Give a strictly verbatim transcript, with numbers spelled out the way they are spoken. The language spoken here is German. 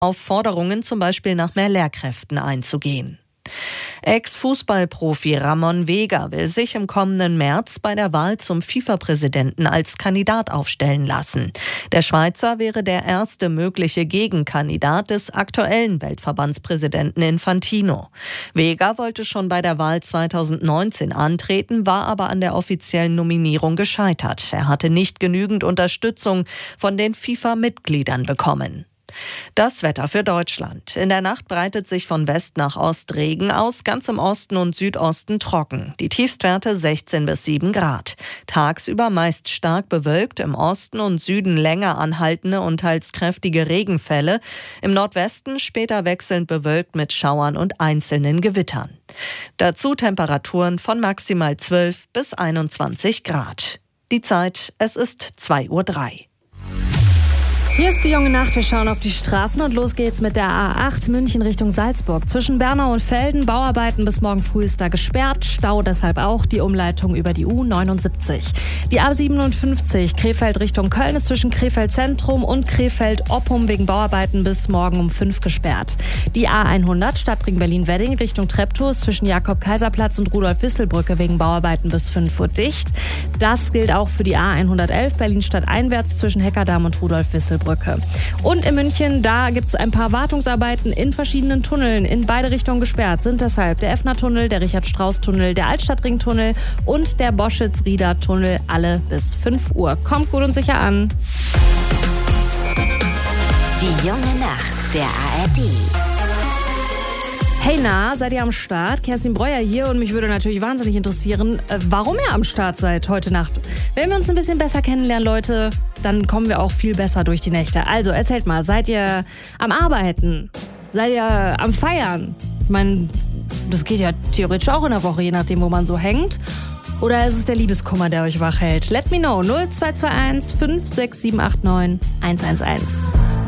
auf Forderungen zum Beispiel nach mehr Lehrkräften einzugehen. Ex-Fußballprofi Ramon Vega will sich im kommenden März bei der Wahl zum FIFA-Präsidenten als Kandidat aufstellen lassen. Der Schweizer wäre der erste mögliche Gegenkandidat des aktuellen Weltverbandspräsidenten Infantino. Vega wollte schon bei der Wahl zweitausendneunzehn antreten, war aber an der offiziellen Nominierung gescheitert. Er hatte nicht genügend Unterstützung von den FIFA-Mitgliedern bekommen. Das Wetter für Deutschland. In der Nacht breitet sich von West nach Ost Regen aus, ganz im Osten und Südosten trocken. Die Tiefstwerte sechzehn bis sieben Grad. Tagsüber meist stark bewölkt, im Osten und Süden länger anhaltende und teils kräftige Regenfälle. Im Nordwesten später wechselnd bewölkt mit Schauern und einzelnen Gewittern. Dazu Temperaturen von maximal zwölf bis einundzwanzig Grad. Die Zeit, es ist zwei Uhr drei. Hier ist die junge Nacht, wir schauen auf die Straßen und los geht's mit der A acht München Richtung Salzburg. Zwischen Bernau und Velden, Bauarbeiten bis morgen früh ist da gesperrt, Stau deshalb auch, die Umleitung über die U neunundsiebzig. Die A siebenundfünfzig Krefeld Richtung Köln ist zwischen Krefeld Zentrum und Krefeld Oppum wegen Bauarbeiten bis morgen um fünf gesperrt. Die A hundert Stadtring Berlin-Wedding Richtung Treptow ist zwischen Jakob-Kaiser-Platz und Rudolf-Wissel-Brücke wegen Bauarbeiten bis fünf Uhr dicht. Das gilt auch für die A hundertelf Berlin-Stadt einwärts zwischen Heckerdamm und Rudolf-Wissel-Brücke. Und in München, da gibt es ein paar Wartungsarbeiten in verschiedenen Tunneln, in beide Richtungen gesperrt. Sind deshalb der Effner-Tunnel, der Richard-Strauss-Tunnel, der Altstadtring-Tunnel und der Boschitz-Rieder-Tunnel, alle bis fünf Uhr. Kommt gut und sicher an. Die junge Nacht der A R D. Hey na, seid ihr am Start? Kerstin Breuer hier und mich würde natürlich wahnsinnig interessieren, äh, warum ihr am Start seid heute Nacht. Wenn wir uns ein bisschen besser kennenlernen, Leute, dann kommen wir auch viel besser durch die Nächte. Also erzählt mal, seid ihr am Arbeiten? Seid ihr am Feiern? Ich meine, das geht ja theoretisch auch in der Woche, je nachdem, wo man so hängt. Oder ist es der Liebeskummer, der euch wach hält? Let me know. null zwei zwei eins fünf sechs sieben acht neun eins eins eins.